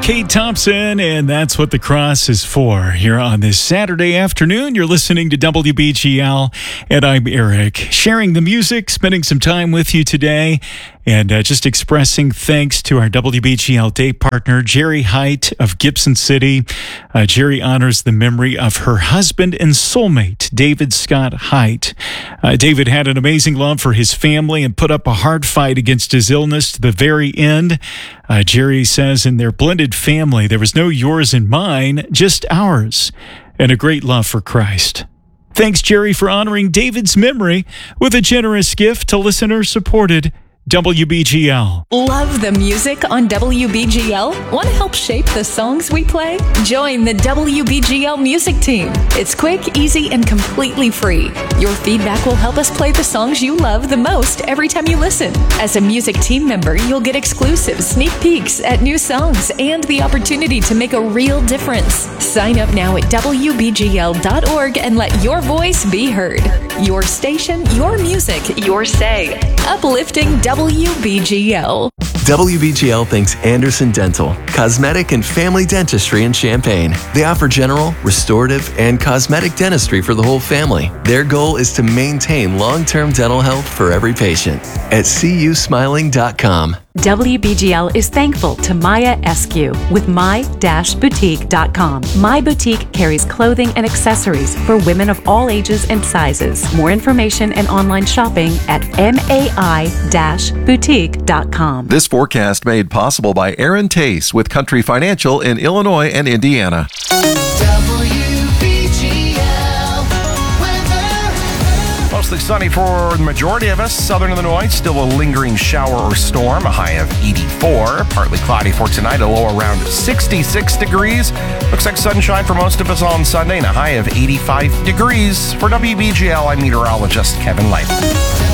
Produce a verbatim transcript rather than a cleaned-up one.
Kate Thompson, and that's what the cross is for. Here on this Saturday afternoon, you're listening to W B G L, and I'm Eric, sharing the music, spending some time with you today, and uh, just expressing thanks to our W B G L day partner, Jerry Height of Gibson City. Uh, Jerry honors the memory of her husband and soulmate, David Scott Height. Uh, David had an amazing love for his family and put up a hard fight against his illness to the very end. Uh, Jerry says in their blended family, there was no yours and mine, just ours, and a great love for Christ. Thanks, Jerry, for honoring David's memory with a generous gift to listener-supported W B G L. Love the music on W B G L? Want to help shape the songs we play? Join the W B G L music team. It's quick, easy, and completely free. Your feedback will help us play the songs you love the most every time you listen. As a music team member, you'll get exclusive sneak peeks at new songs and the opportunity to make a real difference. Sign up now at W B G L dot org and let your voice be heard. Your station, your music, your say. Uplifting W B G L. W B G L thanks Anderson Dental, cosmetic and family dentistry in Champaign. They offer general, restorative, and cosmetic dentistry for the whole family. Their goal is to maintain long-term dental health for every patient. At see you smiling dot com. W B G L is thankful to Maya Eskew with my dash boutique dot com. My Boutique carries clothing and accessories for women of all ages and sizes. More information and online shopping at mai dash boutique dot com. This forecast made possible by Aaron Tace with Country Financial in Illinois and Indiana. Mostly sunny for the majority of us. Southern Illinois, still a lingering shower or storm, a high of eighty-four. Partly cloudy for tonight, a low around sixty-six degrees. Looks like sunshine for most of us on Sunday and a high of eighty-five degrees. For W B G L, I'm meteorologist Kevin Light.